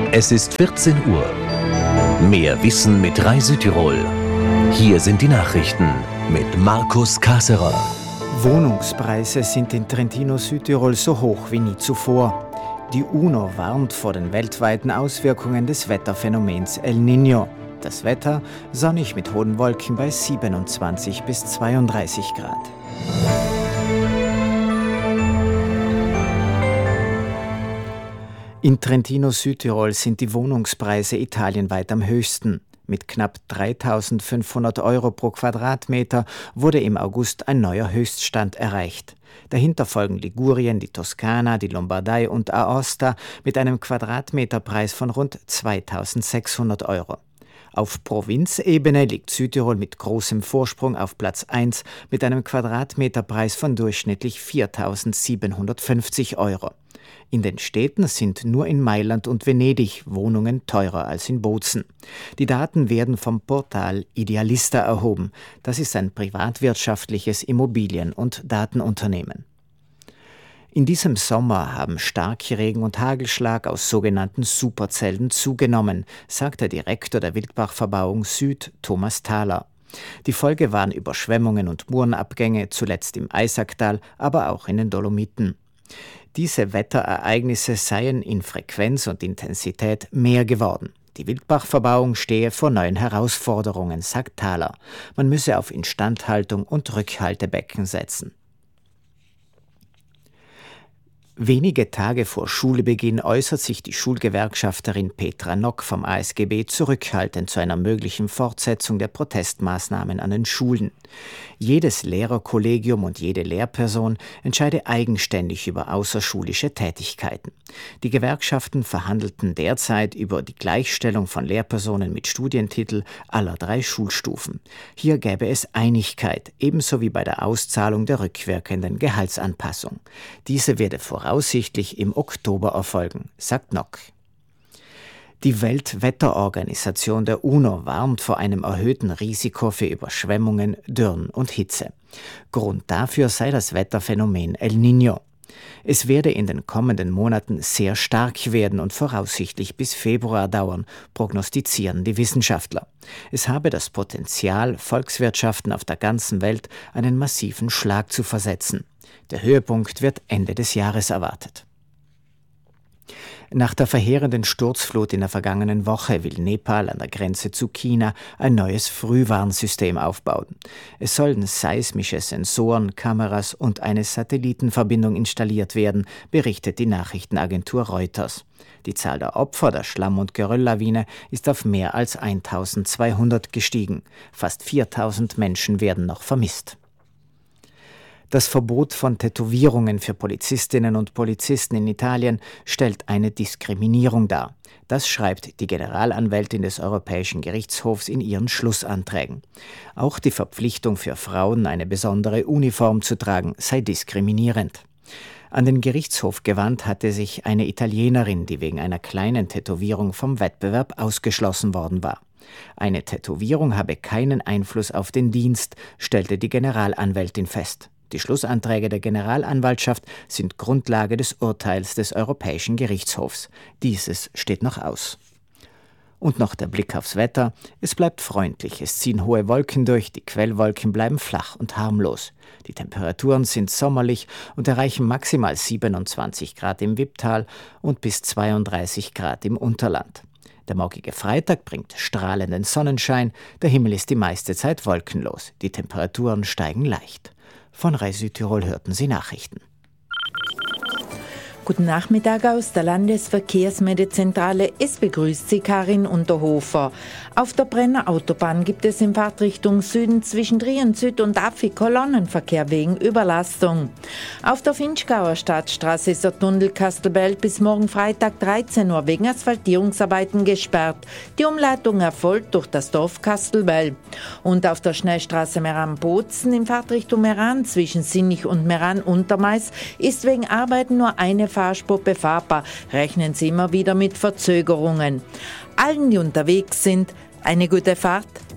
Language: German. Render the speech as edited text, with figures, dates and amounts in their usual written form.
Es ist 14 Uhr. Mehr Wissen mit Rai Südtirol. Hier sind die Nachrichten mit Markus Kasserer. Wohnungspreise sind in Trentino Südtirol so hoch wie nie zuvor. Die UNO warnt vor den weltweiten Auswirkungen des Wetterphänomens El Niño. Das Wetter sonnig mit hohen Wolken bei 27 bis 32 Grad. In Trentino Südtirol sind die Wohnungspreise italienweit am höchsten. Mit knapp 3.500 Euro pro Quadratmeter wurde im August ein neuer Höchststand erreicht. Dahinter folgen Ligurien, die Toskana, die Lombardei und Aosta mit einem Quadratmeterpreis von rund 2.600 Euro. Auf Provinzebene liegt Südtirol mit großem Vorsprung auf Platz 1 mit einem Quadratmeterpreis von durchschnittlich 4.750 Euro. In den Städten sind nur in Mailand und Venedig Wohnungen teurer als in Bozen. Die Daten werden vom Portal Idealista erhoben. Das ist ein privatwirtschaftliches Immobilien- und Datenunternehmen. In diesem Sommer haben Starkregen und Hagelschlag aus sogenannten Superzelden zugenommen, sagt der Direktor der Wildbachverbauung Süd, Thomas Thaler. Die Folge waren Überschwemmungen und Murenabgänge, zuletzt im Eisacktal, aber auch in den Dolomiten. Diese Wetterereignisse seien in Frequenz und Intensität mehr geworden. Die Wildbachverbauung stehe vor neuen Herausforderungen, sagt Thaler. Man müsse auf Instandhaltung und Rückhaltebecken setzen. Wenige Tage vor Schulbeginn äußert sich die Schulgewerkschafterin Petra Nock vom ASGB zurückhaltend zu einer möglichen Fortsetzung der Protestmaßnahmen an den Schulen. Jedes Lehrerkollegium und jede Lehrperson entscheide eigenständig über außerschulische Tätigkeiten. Die Gewerkschaften verhandelten derzeit über die Gleichstellung von Lehrpersonen mit Studientitel aller 3 Schulstufen. Hier gäbe es Einigkeit, ebenso wie bei der Auszahlung der rückwirkenden Gehaltsanpassung. Diese werde voraussichtlich im Oktober erfolgen, sagt Nock. Die Weltwetterorganisation der UNO warnt vor einem erhöhten Risiko für Überschwemmungen, Dürren und Hitze. Grund dafür sei das Wetterphänomen El Niño. Es werde in den kommenden Monaten sehr stark werden und voraussichtlich bis Februar dauern, prognostizieren die Wissenschaftler. Es habe das Potenzial, Volkswirtschaften auf der ganzen Welt einen massiven Schlag zu versetzen. Der Höhepunkt wird Ende des Jahres erwartet. Nach der verheerenden Sturzflut in der vergangenen Woche will Nepal an der Grenze zu China ein neues Frühwarnsystem aufbauen. Es sollen seismische Sensoren, Kameras und eine Satellitenverbindung installiert werden, berichtet die Nachrichtenagentur Reuters. Die Zahl der Opfer der Schlamm- und Gerölllawine ist auf mehr als 1.200 gestiegen. Fast 4.000 Menschen werden noch vermisst. Das Verbot von Tätowierungen für Polizistinnen und Polizisten in Italien stellt eine Diskriminierung dar. Das schreibt die Generalanwältin des Europäischen Gerichtshofs in ihren Schlussanträgen. Auch die Verpflichtung für Frauen, eine besondere Uniform zu tragen, sei diskriminierend. An den Gerichtshof gewandt hatte sich eine Italienerin, die wegen einer kleinen Tätowierung vom Wettbewerb ausgeschlossen worden war. Eine Tätowierung habe keinen Einfluss auf den Dienst, stellte die Generalanwältin fest. Die Schlussanträge der Generalanwaltschaft sind Grundlage des Urteils des Europäischen Gerichtshofs. Dieses steht noch aus. Und noch der Blick aufs Wetter. Es bleibt freundlich, es ziehen hohe Wolken durch, die Quellwolken bleiben flach und harmlos. Die Temperaturen sind sommerlich und erreichen maximal 27 Grad im Wipptal und bis 32 Grad im Unterland. Der morgige Freitag bringt strahlenden Sonnenschein, der Himmel ist die meiste Zeit wolkenlos, die Temperaturen steigen leicht. Von Rai Südtirol hörten Sie Nachrichten. Guten Nachmittag aus der Landesverkehrsmeldezentrale. Es begrüßt Sie Karin Unterhofer. Auf der Brenner Autobahn gibt es in Fahrtrichtung Süden zwischen Trien Süd und Affi Kolonnenverkehr wegen Überlastung. Auf der Finchgauer Stadtstraße ist der Tunnel Kastelbelt bis morgen Freitag 13 Uhr wegen Asphaltierungsarbeiten gesperrt. Die Umleitung erfolgt durch das Dorf Kastelbell. Und auf der Schnellstraße Meran-Bozen in Fahrtrichtung Meran zwischen Sinnich und Meran-Untermais ist wegen Arbeiten nur eine Fahrspur befahrbar. Rechnen Sie immer wieder mit Verzögerungen. Allen, die unterwegs sind, eine gute Fahrt.